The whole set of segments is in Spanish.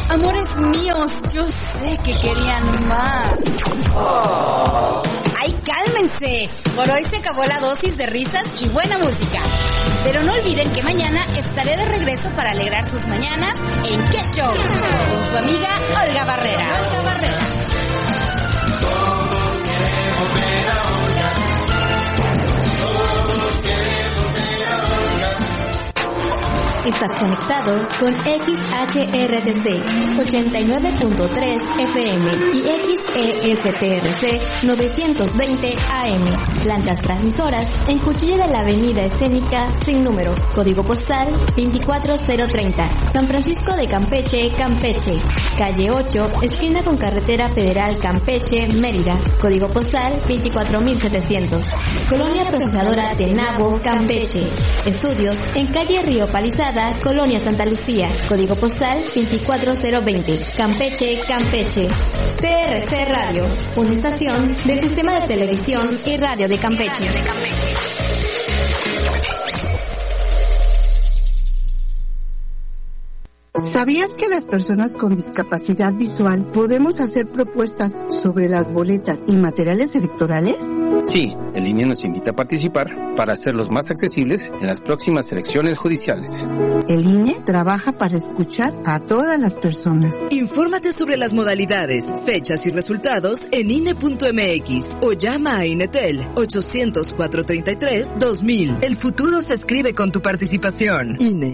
Amores míos, yo sé que querían más. ¡Ay, cálmense! Por hoy se acabó la dosis de risas y buena música. Pero no olviden que mañana estaré de regreso para alegrar sus mañanas en ¿Qué Show? Con su amiga Olga Barrera. Estás conectado con XHRTC 89.3 FM y XESTRC 920 AM. Plantas transmisoras en Cuchilla de la Avenida Escénica sin número. Código postal 24030. San Francisco de Campeche, Campeche. Calle 8, esquina con Carretera Federal Campeche, Mérida. Código postal 24700. Colonia Procesadora Tenabo, Campeche. Estudios en calle Río Palizada, Colonia Santa Lucía, código postal 24020, Campeche, Campeche. TRC Radio, una estación del Sistema de Televisión y Radio de Campeche. ¿Sabías que las personas con discapacidad visual podemos hacer propuestas sobre las boletas y materiales electorales? Sí, el INE nos invita a participar para hacerlos más accesibles en las próximas elecciones judiciales. El INE trabaja para escuchar a todas las personas. Infórmate sobre las modalidades, fechas y resultados en INE.mx o llama a INETEL 800-433-2000. El futuro se escribe con tu participación. INE.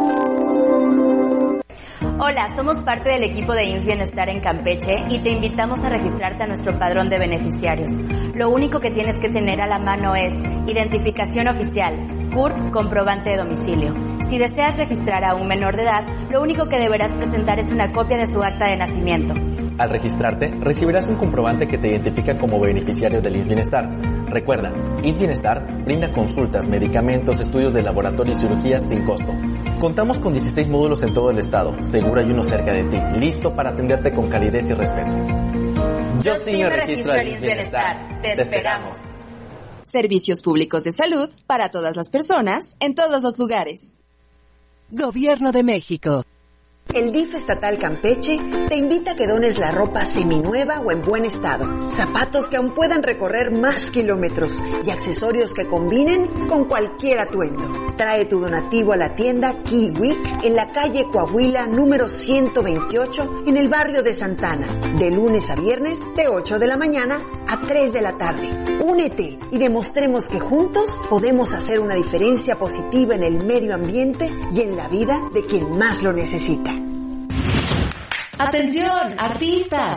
Hola, somos parte del equipo de IMSS Bienestar en Campeche y te invitamos a registrarte a nuestro padrón de beneficiarios. Lo único que tienes que tener a la mano es identificación oficial, CURP, comprobante de domicilio. Si deseas registrar a un menor de edad, lo único que deberás presentar es una copia de su acta de nacimiento. Al registrarte, recibirás un comprobante que te identifica como beneficiario del IMSS Bienestar. Recuerda, IMSS Bienestar brinda consultas, medicamentos, estudios de laboratorio y cirugías sin costo. Contamos con 16 módulos en todo el estado, seguro hay uno cerca de ti, listo para atenderte con calidez y respeto. Yo sí me registro al IMSS Bienestar. Te esperamos. Servicios públicos de salud para todas las personas, en todos los lugares. Gobierno de México. El DIF estatal Campeche te invita a que dones la ropa seminueva o en buen estado, zapatos que aún puedan recorrer más kilómetros y accesorios que combinen con cualquier atuendo. Trae tu donativo a la tienda Kiwi en la calle Coahuila número 128 en el barrio de Santana, de lunes a viernes de 8 de la mañana a 3 de la tarde. Únete y demostremos que juntos podemos hacer una diferencia positiva en el medio ambiente y en la vida de quien más lo necesita. ¡Atención, artistas!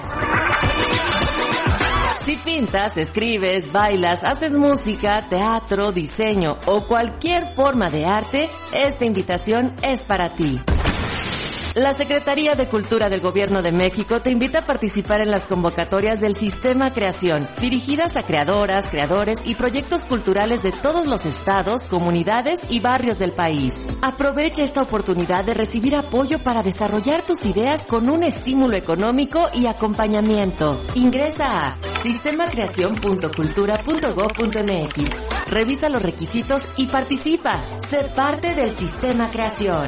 Si pintas, escribes, bailas, haces música, teatro, diseño o cualquier forma de arte, esta invitación es para ti. La Secretaría de Cultura del Gobierno de México te invita a participar en las convocatorias del Sistema Creación, dirigidas a creadoras, creadores y proyectos culturales de todos los estados, comunidades y barrios del país. Aprovecha esta oportunidad de recibir apoyo para desarrollar tus ideas con un estímulo económico y acompañamiento. Ingresa a sistemacreacion.cultura.gov.mx. Revisa los requisitos y participa. Sé parte del Sistema Creación.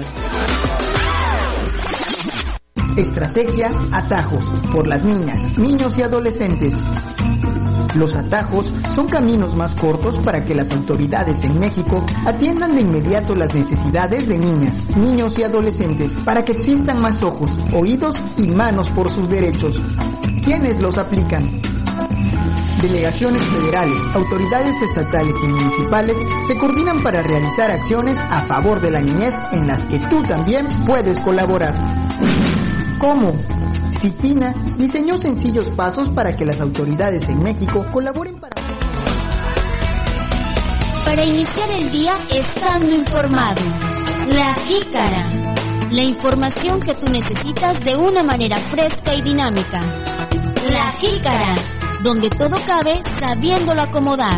Estrategia Atajos, por las niñas, niños y adolescentes. Los atajos son caminos más cortos para que las autoridades en México atiendan de inmediato las necesidades de niñas, niños y adolescentes, para que existan más ojos, oídos y manos por sus derechos. ¿Quiénes los aplican? Delegaciones federales, autoridades estatales y municipales se coordinan para realizar acciones a favor de la niñez en las que tú también puedes colaborar. ¿Cómo? CIPINA diseñó sencillos pasos para que las autoridades en México colaboren para iniciar el día estando informado. La Jícara. La información que tú necesitas de una manera fresca y dinámica. La Jícara, donde todo cabe sabiéndolo acomodar.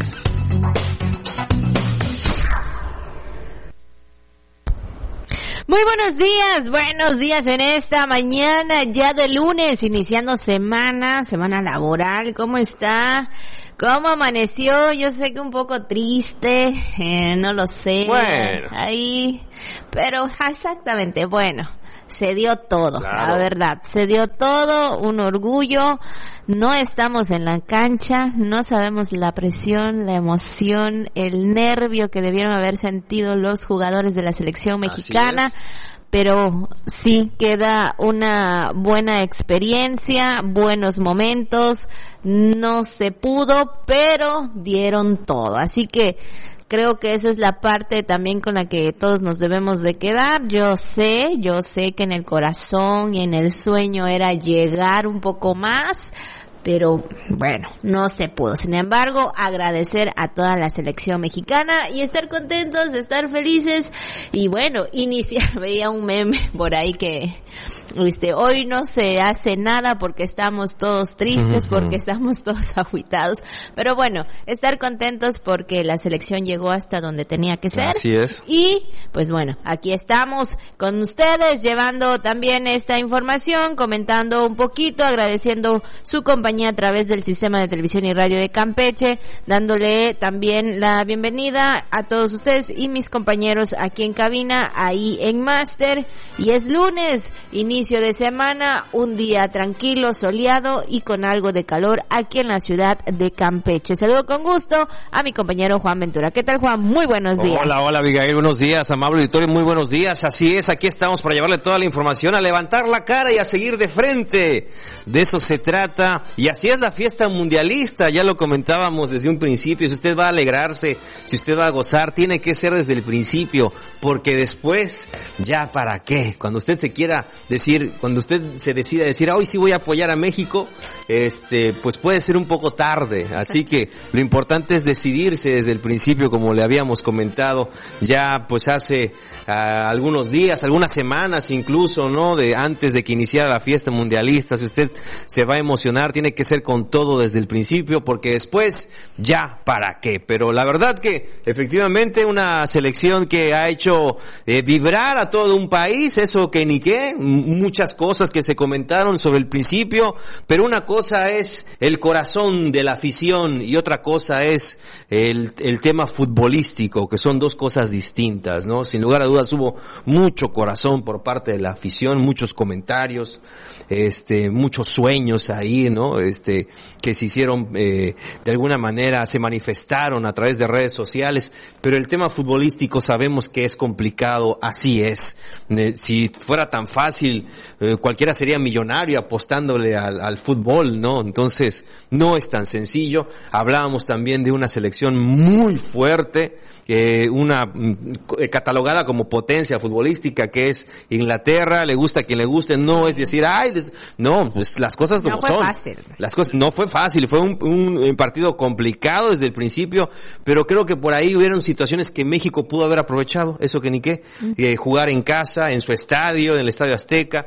Muy buenos días en esta mañana ya de lunes, iniciando semana laboral. ¿Cómo está? ¿Cómo amaneció? Yo sé que un poco triste, no lo sé. Bueno. Ahí, pero exactamente, bueno. se dio todo, claro. La verdad, se dio todo, un orgullo. No estamos en la cancha, no sabemos la presión, la emoción, el nervio que debieron haber sentido los jugadores de la selección mexicana. Pero sí queda una buena experiencia, buenos momentos, no se pudo, pero dieron todo. Así que creo que esa es la parte también con la que todos nos debemos de quedar. Yo sé que en el corazón y en el sueño era llegar un poco más, pero bueno, no se pudo. Sin embargo, agradecer a toda la selección mexicana y estar contentos, estar felices y bueno, veía un meme por ahí que hoy no se hace nada porque estamos todos tristes, porque estamos todos agüitados, pero bueno, estar contentos porque la selección llegó hasta donde tenía que ser. Así es. Y pues bueno, aquí estamos con ustedes llevando también esta información, comentando un poquito, agradeciendo su compañía a través del Sistema de Televisión y Radio de Campeche, dándole también la bienvenida a todos ustedes y mis compañeros aquí en cabina, ahí en Máster. Y es lunes, inicio de semana, un día tranquilo, soleado y con algo de calor aquí en la ciudad de Campeche. Saludo con gusto a mi compañero Juan Ventura. ¿Qué tal, Juan? Muy buenos días. Hola, Abigail, buenos días, amable auditorio, muy buenos días. Así es, aquí estamos para llevarle toda la información, a levantar la cara y a seguir de frente. De eso se trata. Y así es la fiesta mundialista, ya lo comentábamos desde un principio. Si usted va a alegrarse, si usted va a gozar, tiene que ser desde el principio, porque después, ya para qué. Cuando usted se quiera decir, cuando usted se decida decir, hoy sí voy a apoyar a México, pues puede ser un poco tarde. Así que lo importante es decidirse desde el principio, como le habíamos comentado ya pues hace algunos días, algunas semanas incluso, ¿no? Antes de que iniciara la fiesta mundialista. Si usted se va a emocionar, tiene que ser con todo desde el principio, porque después ya para qué. Pero la verdad que efectivamente una selección que ha hecho vibrar a todo un país, eso que ni qué, muchas cosas que se comentaron sobre el principio, pero una cosa es el corazón de la afición y otra cosa es el tema futbolístico, que son dos cosas distintas, ¿no? Sin lugar a dudas hubo mucho corazón por parte de la afición, muchos comentarios, muchos sueños ahí, ¿no? Que se hicieron, de alguna manera se manifestaron a través de redes sociales, pero el tema futbolístico sabemos que es complicado, así es. Si fuera tan fácil, cualquiera sería millonario apostándole al fútbol, ¿no? Entonces, no es tan sencillo. Hablábamos también de una selección muy fuerte, catalogada como potencia futbolística, que es Inglaterra. Le gusta a quien le guste, no es decir, no, pues las cosas como son. Fácil. Las cosas no fue fácil, fue un partido complicado desde el principio, pero creo que por ahí hubieron situaciones que México pudo haber aprovechado, eso que ni qué, jugar en casa, en su estadio, en el Estadio Azteca.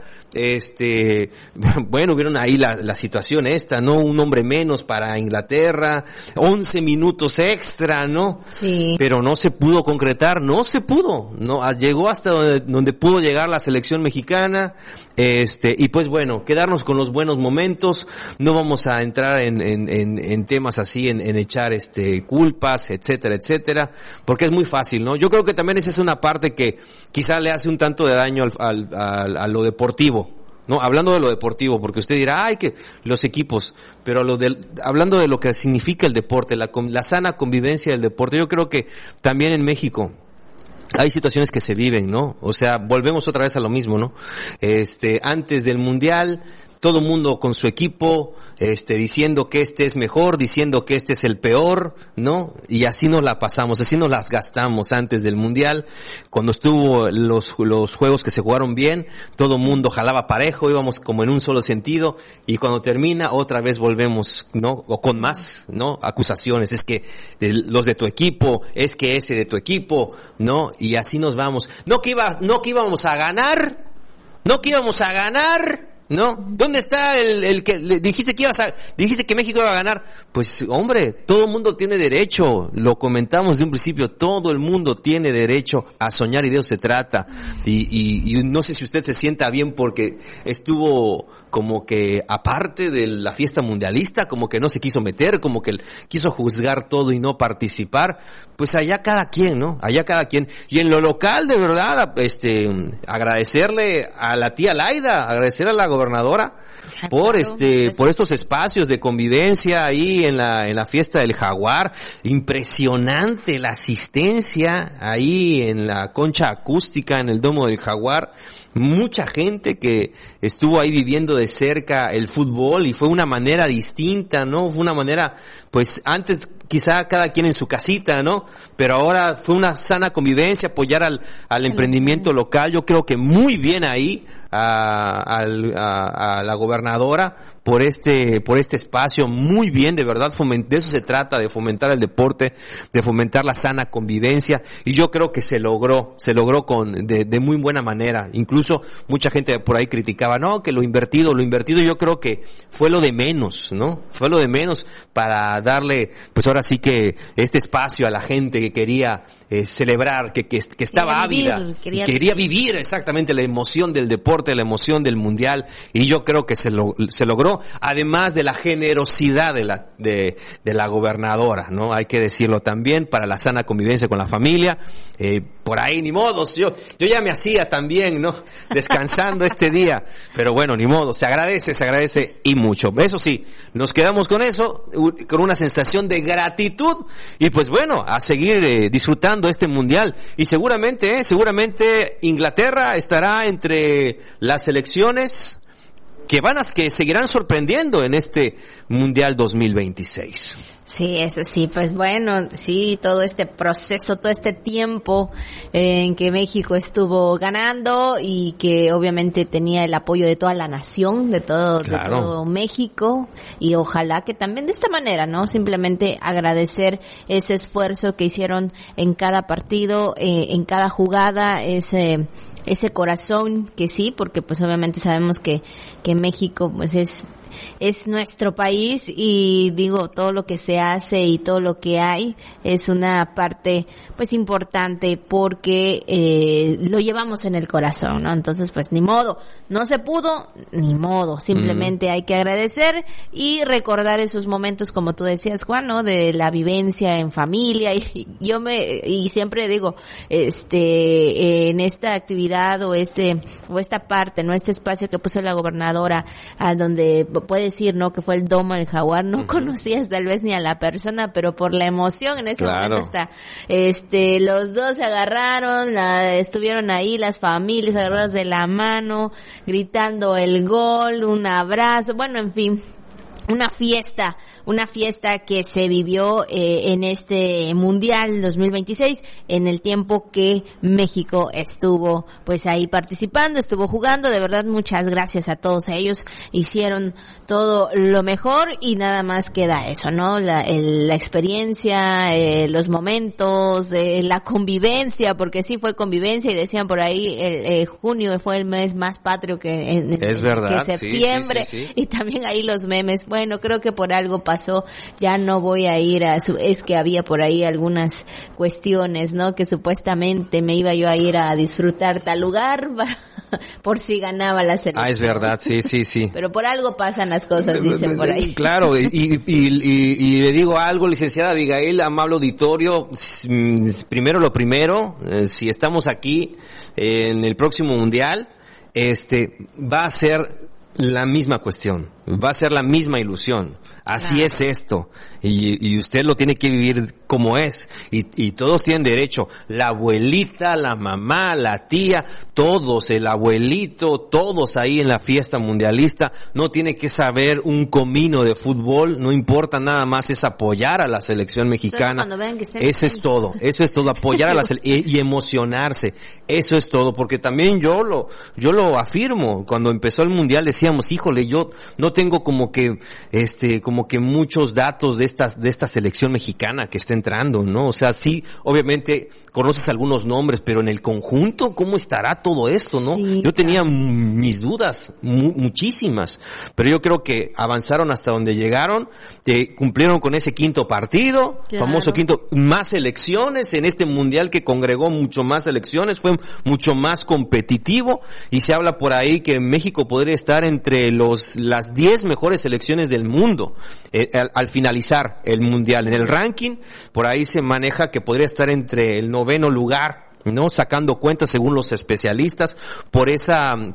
Bueno, hubieron ahí la situación ¿no? Un hombre menos para Inglaterra, 11 minutos extra, ¿no? Sí. Pero no se pudo concretar, no se pudo, no, llegó hasta donde pudo llegar la selección mexicana, y pues bueno, quedarnos con los buenos momentos. No vamos a entrar en temas así, en echar culpas, etcétera, porque es muy fácil, ¿no? Yo creo que también esa es una parte que quizá le hace un tanto de daño a lo deportivo, ¿no? Hablando de lo deportivo, porque usted dirá, que los equipos, pero hablando de lo que significa el deporte, la sana convivencia del deporte, yo creo que también en México hay situaciones que se viven, ¿no? O sea, volvemos otra vez a lo mismo, ¿no? Antes del Mundial, todo mundo con su equipo, diciendo que es mejor, diciendo que es el peor, ¿no? Y así nos la pasamos, así nos las gastamos antes del Mundial. Cuando estuvo los juegos que se jugaron bien, todo mundo jalaba parejo, íbamos como en un solo sentido, y cuando termina, otra vez volvemos, ¿no? O con más, ¿no? Acusaciones, es que los de tu equipo, es que ese de tu equipo, ¿no? Y así nos vamos. No que íbamos a ganar, ¿no? ¿Dónde está el que dijiste que México iba a ganar? Pues, hombre, todo el mundo tiene derecho, lo comentamos de un principio, todo el mundo tiene derecho a soñar y de eso se trata. Y no sé si usted se sienta bien porque estuvo como que aparte de la fiesta mundialista, como que no se quiso meter, como que quiso juzgar todo y no participar. Pues allá cada quien, ¿no? Allá cada quien. Y en lo local, de verdad, agradecerle a la tía Laida, agradecer a la gobernadora por por estos espacios de convivencia ahí en la fiesta del Jaguar. Impresionante la asistencia ahí en la concha acústica en el domo del Jaguar. Mucha gente que estuvo ahí viviendo de cerca el fútbol y fue una manera distinta, ¿no? Fue una manera, pues antes quizá cada quien en su casita, ¿no? Pero ahora fue una sana convivencia, apoyar al emprendimiento local. Yo creo que muy bien ahí a la gobernadora por este espacio, muy bien, de verdad, de eso se trata, de fomentar el deporte, de fomentar la sana convivencia, y yo creo que se logró de muy buena manera. Incluso mucha gente por ahí criticaba, no, que lo invertido, yo creo que fue lo de menos, ¿no? Fue lo de menos para darle, pues ahora sí que este espacio a la gente que quería celebrar, que estaba ávida, quería vivir exactamente la emoción del deporte, la emoción del mundial, y yo creo que se logró, además de la generosidad de la gobernadora, ¿no? Hay que decirlo también, para la sana convivencia con la familia. Por ahí ni modo, yo ya me hacía también, ¿no? Descansando este día, pero bueno, ni modo, se agradece y mucho. Eso sí, nos quedamos con eso, con una sensación de gratitud, y pues bueno, a seguir disfrutando este mundial. Y seguramente Inglaterra estará entre las selecciones que seguirán sorprendiendo en este Mundial 2026. Sí, eso sí, pues bueno, sí, todo este proceso, todo este tiempo en que México estuvo ganando y que obviamente tenía el apoyo de toda la nación, de todo México, y ojalá que también de esta manera, ¿no? Simplemente agradecer ese esfuerzo que hicieron en cada partido, en cada jugada, ese corazón que sí, porque pues obviamente sabemos que México pues es nuestro país, y digo, todo lo que se hace y todo lo que hay es una parte pues importante, porque lo llevamos en el corazón, ¿no? Entonces pues ni modo, no se pudo, ni modo, simplemente hay que agradecer y recordar esos momentos, como tú decías, Juan, ¿no? De la vivencia en familia, y siempre digo, en esta actividad o esta parte, ¿no? Este espacio que puso la gobernadora, a donde puede decir, ¿no? Que fue el domo del Jaguar, no conocías tal vez ni a la persona, pero por la emoción en ese momento hasta los dos se agarraron, estuvieron ahí las familias agarradas de la mano, gritando el gol, un abrazo, bueno, en fin, una fiesta que se vivió en este Mundial 2026, en el tiempo que México estuvo pues ahí participando, estuvo jugando. De verdad, muchas gracias a todos ellos, hicieron todo lo mejor, y nada más queda eso, ¿no? La experiencia, los momentos de la convivencia, porque sí fue convivencia, y decían por ahí junio fue el mes más patrio que septiembre, sí. Y también ahí los memes. Bueno, creo que por algo pasó, ya no voy a ir es que había por ahí algunas cuestiones, ¿no? Que supuestamente me iba yo a ir a disfrutar tal lugar por si ganaba la selección. Es verdad, sí. Pero por algo pasan las cosas, dicen por ahí. Claro, y le digo algo, licenciada Abigail, amable auditorio, primero lo primero, si estamos aquí en el próximo Mundial, va a ser la misma cuestión, va a ser la misma ilusión. Así es esto, y usted lo tiene que vivir como es, y todos tienen derecho, la abuelita, la mamá, la tía, todos, el abuelito, todos ahí en la fiesta mundialista. No tiene que saber un comino de fútbol, no importa, nada más es apoyar a la selección mexicana. Eso es todo, apoyar a la selección y emocionarse, eso es todo, porque también yo lo afirmo, cuando empezó el mundial decíamos, híjole, yo no tengo como que muchos datos de esta selección mexicana que está entrando, ¿no? O sea, sí, obviamente conoces algunos nombres, pero en el conjunto, ¿cómo estará todo esto, no? Sí, yo tenía mis dudas, muchísimas, pero yo creo que avanzaron hasta donde llegaron, cumplieron con ese quinto partido, famoso quinto, más selecciones en este mundial que congregó mucho más selecciones, fue mucho más competitivo, y se habla por ahí que México podría estar entre las 10 mejores selecciones del mundo al finalizar el mundial. En el ranking, por ahí se maneja que podría estar entre el 9º lugar, ¿no? Sacando cuentas según los especialistas por ese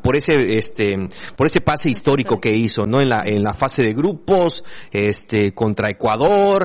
pase histórico que hizo, ¿no? En la fase de grupos, contra Ecuador,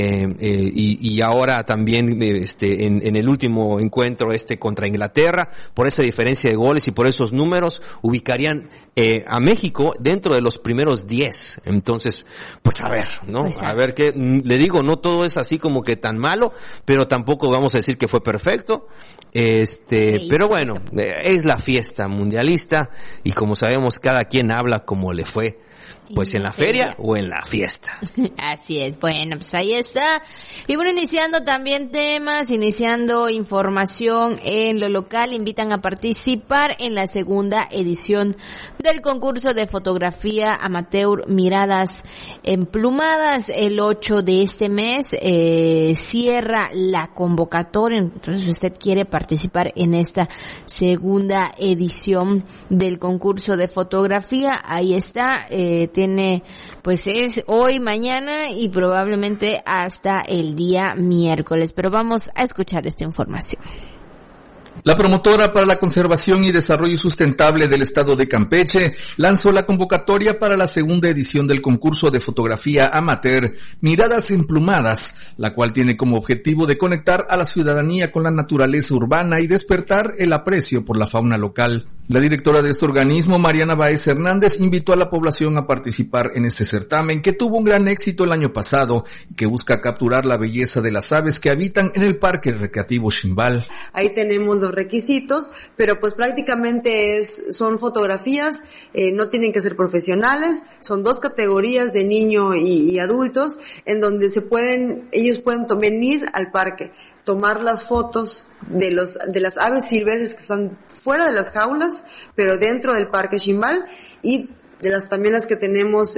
y ahora también, en el último encuentro, contra Inglaterra, por esa diferencia de goles y por esos números, ubicarían, a México dentro de los primeros 10. Entonces, pues a ver, ¿no? A ver qué, le digo, no todo es así como que tan malo, pero tampoco vamos a decir que fue perfecto. Pero bueno, es la fiesta mundialista y como sabemos cada quien habla como le fue, pues en la feria o en la fiesta. Así es, bueno, pues ahí está. Y bueno, iniciando también temas, iniciando información en lo local, invitan a participar en la segunda edición del concurso de fotografía amateur Miradas Emplumadas. El 8 de este mes cierra la convocatoria, entonces si usted quiere participar en esta segunda edición del concurso de fotografía, ahí está, tiene, pues es hoy, mañana y probablemente hasta el día miércoles. Pero vamos a escuchar esta información. La promotora para la conservación y desarrollo sustentable del estado de Campeche lanzó la convocatoria para la segunda edición del concurso de fotografía amateur Miradas Emplumadas, la cual tiene como objetivo de conectar a la ciudadanía con la naturaleza urbana y despertar el aprecio por la fauna local. La directora de este organismo, Mariana Baez Hernández, invitó a la población a participar en este certamen que tuvo un gran éxito el año pasado y que busca capturar la belleza de las aves que habitan en el Parque Recreativo Ximbal. Ahí tenemos los requisitos, pero pues prácticamente son fotografías, no tienen que ser profesionales, son 2 categorías de niño y adultos, en donde ellos pueden venir al parque, tomar las fotos de las aves silvestres que están fuera de las jaulas, pero dentro del Parque Ximbal, y de también las que tenemos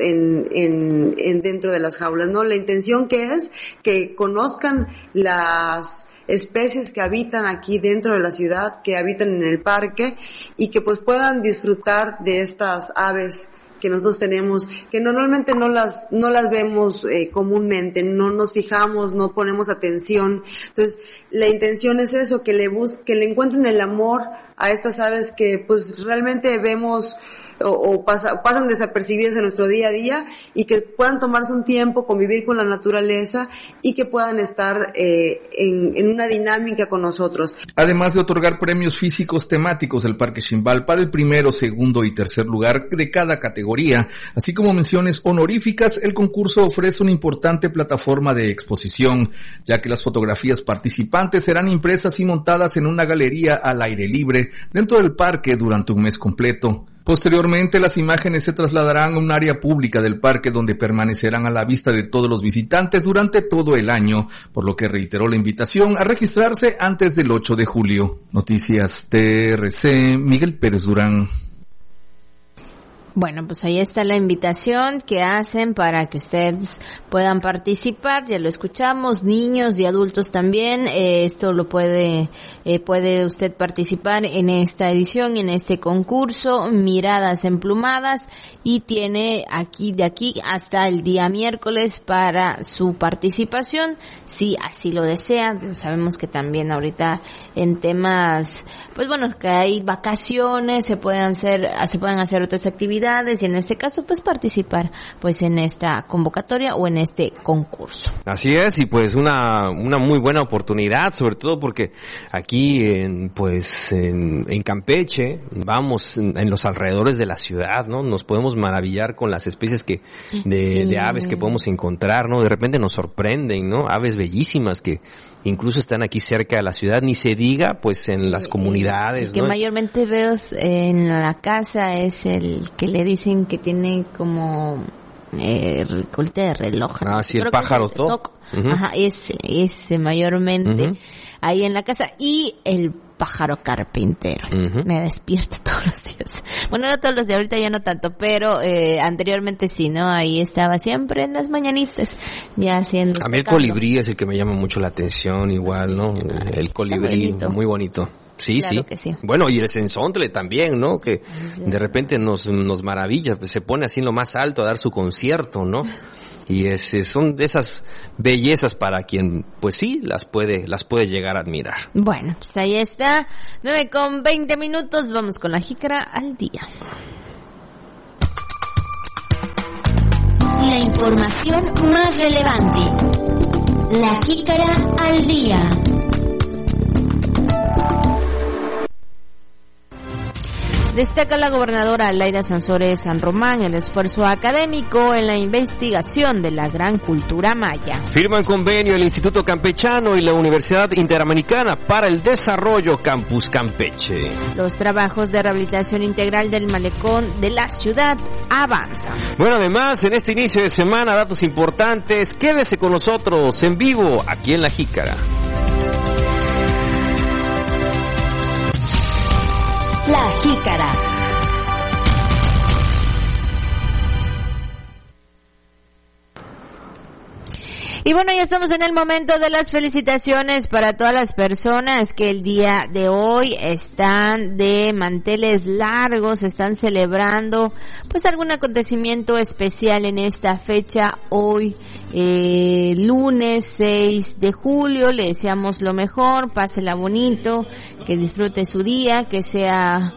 dentro de las jaulas, ¿no? La intención que es que conozcan las especies que habitan aquí dentro de la ciudad, que habitan en el parque, y que pues puedan disfrutar de estas aves que nosotros tenemos, que normalmente no las vemos comúnmente, no nos fijamos, no ponemos atención. Entonces, la intención es eso, que le encuentren el amor a estas aves que pues realmente vemos o pasan desapercibidas en nuestro día a día, y que puedan tomarse un tiempo, convivir con la naturaleza y que puedan estar en una dinámica con nosotros. Además de otorgar premios físicos temáticos del Parque Ximbal para el primero, segundo y tercer lugar de cada categoría, así como menciones honoríficas, el concurso ofrece una importante plataforma de exposición, ya que las fotografías participantes serán impresas y montadas en una galería al aire libre dentro del parque durante un mes completo. Posteriormente, las imágenes se trasladarán a un área pública del parque donde permanecerán a la vista de todos los visitantes durante todo el año, por lo que reiteró la invitación a registrarse antes del 8 de julio. Noticias TRC, Miguel Pérez Durán. Bueno, pues ahí está la invitación que hacen para que ustedes puedan participar. Ya lo escuchamos, niños y adultos también. Esto lo puede usted participar en esta edición, en este concurso Miradas Emplumadas, y tiene de aquí hasta el día miércoles para su participación, si así lo desea. Sabemos que también ahorita en temas, pues bueno, que hay vacaciones, se pueden hacer otras actividades, y en este caso pues participar pues en esta convocatoria o en este concurso. Así es, y pues una muy buena oportunidad, sobre todo porque aquí en Campeche, vamos en los alrededores de la ciudad, ¿no? Nos podemos maravillar con las especies de aves que podemos encontrar, ¿no? De repente nos sorprenden, ¿no? Aves bellísimas que incluso están aquí cerca de la ciudad, ni se diga pues en las comunidades, que ¿no? mayormente veo en la casa es el que le dicen que tiene como corte de reloj. Ah, sí, el pájaro toc. Ajá, ese mayormente ahí en la casa, y el pájaro carpintero. Me despierto todos los días. Bueno, no todos los días, ahorita ya no tanto, pero anteriormente sí, ¿no? Ahí estaba siempre en las mañanitas, ya haciendo... A mí el colibrí es el que me llama mucho la atención, igual, ¿no? El colibrí, muy bonito. Sí, claro que sí. Bueno, y el cenzontle también, ¿no? Que de repente nos maravilla, pues se pone así en lo más alto a dar su concierto, ¿no? Y son de esas bellezas para quien, pues sí, las puede llegar a admirar. Bueno, pues ahí está, 9:20, vamos con la jícara al día. La información más relevante. La jícara al día. Destaca la gobernadora Laida Sansores San Román el esfuerzo académico en la investigación de la gran cultura maya. Firman convenio el Instituto Campechano y la Universidad Interamericana para el Desarrollo Campus Campeche. Los trabajos de rehabilitación integral del malecón de la ciudad avanzan. Bueno, además, en este inicio de semana, datos importantes. Quédese con nosotros en vivo aquí en La Jícara. La Jícara. Y bueno, ya estamos en el momento de las felicitaciones para todas las personas que el día de hoy están de manteles largos, están celebrando pues algún acontecimiento especial en esta fecha. Hoy, lunes 6 de julio, le deseamos lo mejor, pásela bonito, que disfrute su día, que sea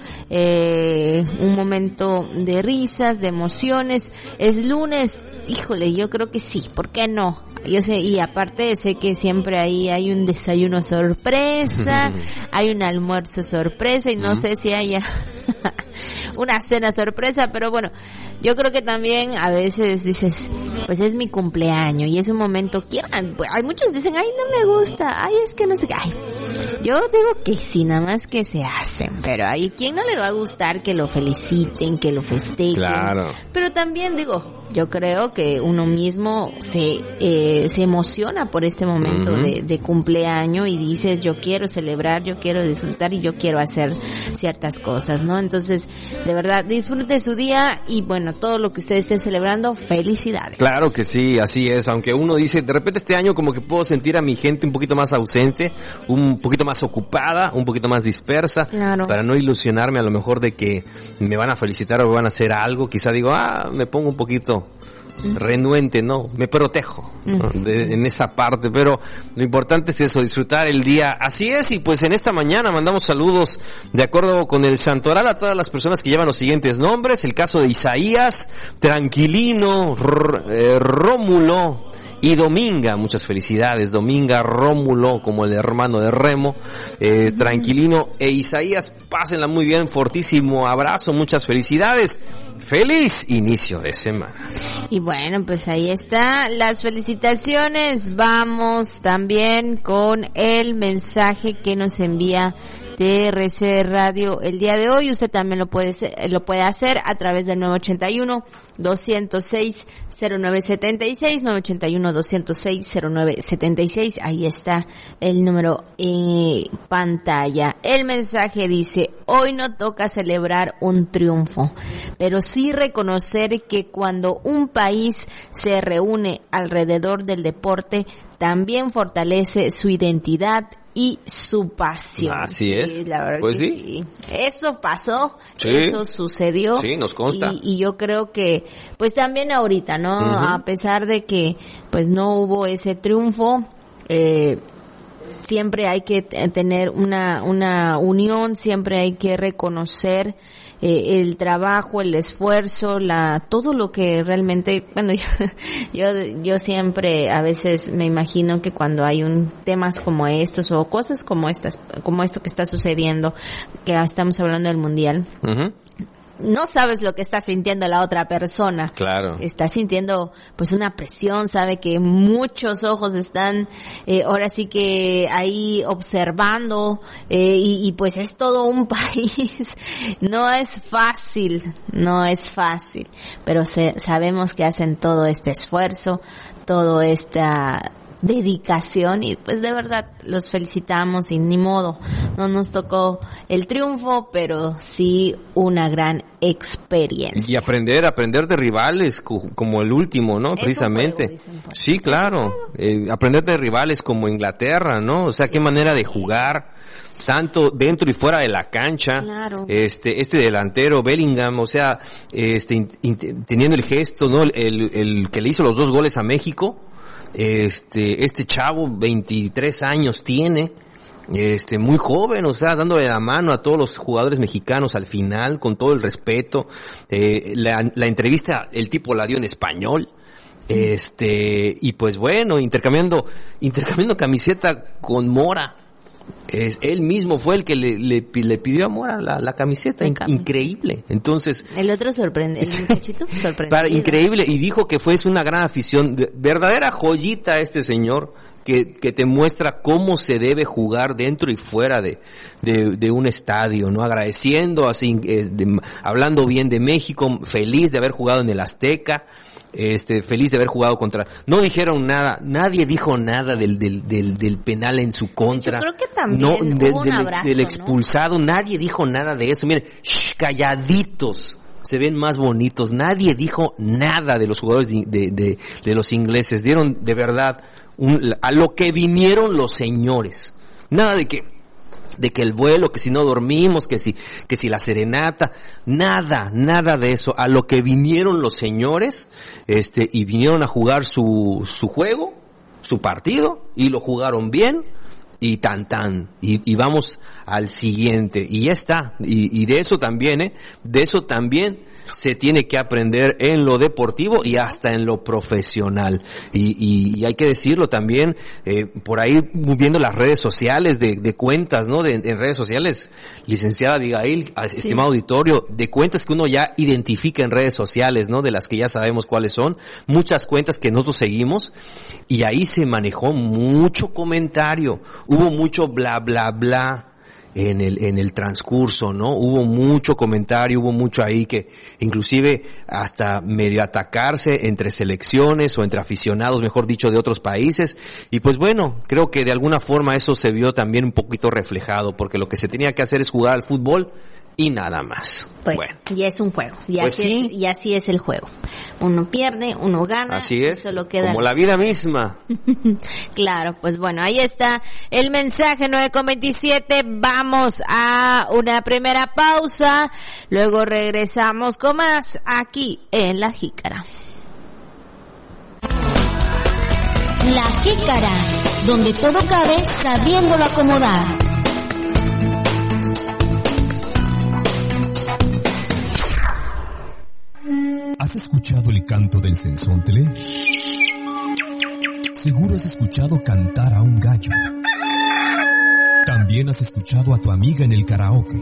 un momento de risas, de emociones. Es lunes, híjole, yo creo que sí, ¿por qué no? Yo sé, y aparte sé que siempre ahí hay un desayuno sorpresa, hay un almuerzo sorpresa, y no sé si haya una cena sorpresa, pero bueno, yo creo que también a veces dices, pues es mi cumpleaños y es un momento que hay muchos dicen, ay, no me gusta, ay, es que no sé qué, ay, yo digo que sí, nada más que se hacen, pero hay quien no le va a gustar que lo feliciten, que lo festejen, claro. Pero también digo, yo creo que uno mismo se emociona por este momento de cumpleaños y dices, yo quiero celebrar, yo quiero disfrutar y yo quiero hacer ciertas cosas, ¿no? Entonces, de verdad, disfrute su día y bueno, todo lo que usted esté celebrando, felicidades. Claro que sí, así es, aunque uno dice, de repente este año como que puedo sentir a mi gente un poquito más ausente, un poquito más ocupada, un poquito más dispersa, claro. Para no ilusionarme a lo mejor de que me van a felicitar o me van a hacer algo, quizá digo, me pongo un poquito renuente, ¿no? Me protejo, ¿no? En esa parte, pero lo importante es eso, disfrutar el día. Así es, y pues en esta mañana mandamos saludos de acuerdo con el santoral a todas las personas que llevan los siguientes nombres. El caso de Isaías, Tranquilino, Rómulo y Dominga, muchas felicidades, Dominga, Rómulo, como el hermano de Remo, Tranquilino e Isaías, pásenla muy bien, fortísimo abrazo, muchas felicidades, feliz inicio de semana. Y bueno, pues ahí está, las felicitaciones. Vamos también con el mensaje que nos envía TRC Radio el día de hoy. Usted también lo puede hacer a través del 981-206-0976, 981-206-0976. Ahí está el número en pantalla. El mensaje dice, hoy no toca celebrar un triunfo, pero sí reconocer que cuando un país se reúne alrededor del deporte, también fortalece su identidad y su pasión. Así es. Sí, la verdad pues que sí. Eso pasó, sí. Eso sucedió. Sí, nos consta. Y yo creo que, pues también ahorita, ¿no? A pesar de que, pues no hubo ese triunfo, siempre hay que tener una unión, siempre hay que reconocer el trabajo, el esfuerzo, todo lo que realmente, bueno, yo siempre a veces me imagino que cuando hay temas como estos o cosas como esto que está sucediendo, que estamos hablando del mundial, no sabes lo que está sintiendo la otra persona. Claro. Está sintiendo pues una presión, sabe que muchos ojos están ahora sí que ahí observando y pues es todo un país. No es fácil, pero sabemos que hacen todo este esfuerzo, toda esta dedicación y pues de verdad los felicitamos y ni modo, no nos tocó el triunfo, pero sí una gran experiencia. Y aprender de rivales como el último, ¿no? Precisamente. Sí, claro. Aprender de rivales como Inglaterra, ¿no? O sea, qué manera de jugar tanto dentro y fuera de la cancha. Claro. Este delantero Bellingham, o sea, teniendo el gesto, ¿no? El que le hizo los 2 goles a México. Este chavo 23 años tiene, muy joven, o sea, dándole la mano a todos los jugadores mexicanos al final, con todo el respeto. La entrevista el tipo la dio en español. Y pues bueno, intercambiando camiseta con Mora. Él mismo fue el que le pidió a Mora la camiseta. Increíble. Entonces, el otro sorprende, el muchachito sorprende. Increíble, y dijo que fue una gran afición, verdadera joyita este señor, que te muestra cómo se debe jugar dentro y fuera de un estadio, ¿no? Agradeciendo, así, hablando bien de México, feliz de haber jugado en el Azteca. Feliz de haber jugado contra. No dijeron nada, nadie dijo nada del penal en su contra. Yo creo que también hubo un abrazo, del expulsado, ¿no? Nadie dijo nada de eso. Miren, calladitos, se ven más bonitos. Nadie dijo nada de los jugadores de los ingleses. Dieron de verdad a lo que vinieron los señores. Nada de que el vuelo, que si no dormimos, que si la serenata, nada de eso. A lo que vinieron los señores, y vinieron a jugar su juego, su partido, y lo jugaron bien, y y vamos al siguiente, y ya está. Y de eso también, se tiene que aprender en lo deportivo y hasta en lo profesional. Y hay que decirlo también, por ahí viendo las redes sociales de cuentas, ¿no? En redes sociales, licenciada Abigail, estimado auditorio, de cuentas que uno ya identifica en redes sociales, ¿no? De las que ya sabemos cuáles son, muchas cuentas que nosotros seguimos, y ahí se manejó mucho comentario, hubo mucho bla bla bla en el transcurso, ¿no? Hubo mucho comentario, hubo mucho ahí que inclusive hasta medio atacarse entre selecciones o entre aficionados, mejor dicho, de otros países. Y pues bueno, creo que de alguna forma eso se vio también un poquito reflejado, porque lo que se tenía que hacer es jugar al fútbol y nada más. Pues, bueno, y es un juego, y así es el juego. Uno pierde, uno gana. Así es, solo queda como la vida misma. Claro, pues bueno, ahí está el mensaje 9:27. Vamos a una primera pausa, luego regresamos con más aquí en La Jícara. La Jícara, donde todo cabe sabiéndolo acomodar. ¿Has escuchado el canto del censóntele? Seguro has escuchado cantar a un gallo. También has escuchado a tu amiga en el karaoke.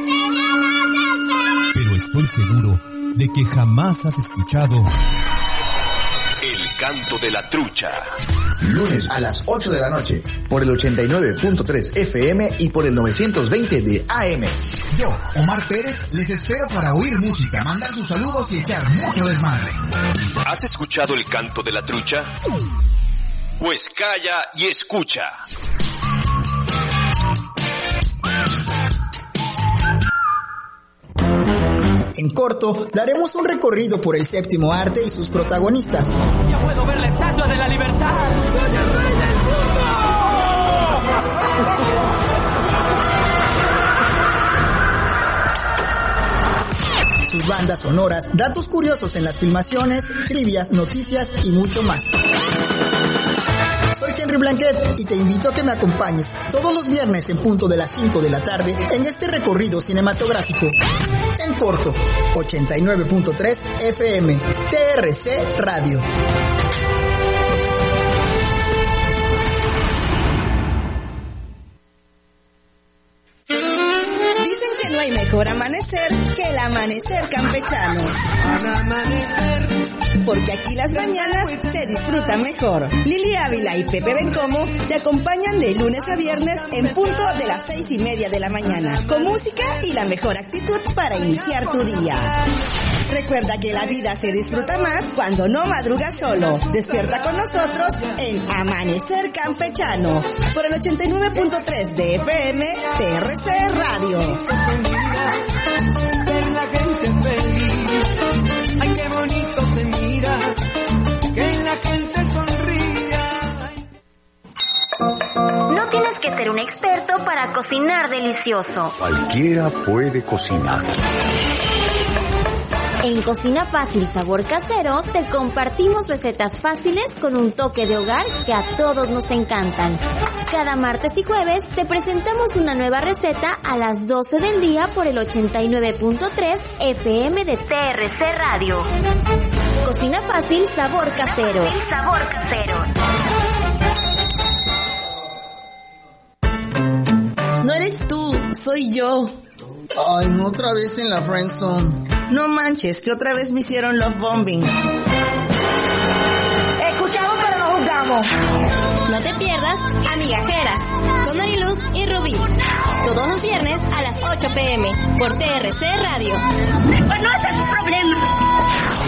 Pero estoy seguro de que jamás has escuchado el canto de la trucha. Lunes a las 8 de la noche, por el 89.3 FM y por el 920 de AM. Yo, Omar Pérez, les espero para oír música, mandar sus saludos y echar mucho desmadre. ¿Has escuchado el canto de la trucha? Pues calla y escucha. En corto, daremos un recorrido por el séptimo arte y sus protagonistas. ¡Ya puedo ver la estatua de la libertad! ¡Soy el rey del mundo! Sus bandas sonoras, datos curiosos en las filmaciones, trivias, noticias y mucho más. Soy Henry Blanquet y te invito a que me acompañes todos los viernes en punto de las 5 de la tarde en este recorrido cinematográfico. En corto, 89.3 FM, TRC Radio. Dicen que no hay mejor amanecer que el al amanecer campechano. Porque aquí las mañanas se disfrutan mejor. Lili Ávila y Pepe Bencomo te acompañan de lunes a viernes en punto de las 6:30 de la mañana, con música y la mejor actitud para iniciar tu día. Recuerda que la vida se disfruta más cuando no madrugas solo. Despierta con nosotros en Amanecer Campechano por el 89.3 de FM TRC Radio. Ay, qué bonito se mira, que la gente sonría. No tienes que ser un experto para cocinar delicioso. Cualquiera puede cocinar. En Cocina Fácil Sabor Casero te compartimos recetas fáciles con un toque de hogar que a todos nos encantan. Cada martes y jueves te presentamos una nueva receta a las 12 del día por el 89.3 FM de TRC Radio. Cocina Fácil Sabor Casero. Sabor Casero. No eres tú, soy yo. Ay, otra vez en la friendzone. No manches, que otra vez me hicieron love bombing. Escuchamos pero no juzgamos. No te pierdas Amigajeras con Mariluz y Rubí. Todos los viernes a las 8 p.m. por TRC Radio. Pues no es tu problema.